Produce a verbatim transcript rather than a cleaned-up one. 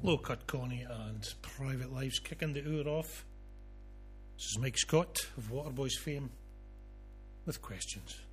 Low Cut Connie and Private Lives kicking the hour off. This is Mike Scott of Waterboys fame with questions.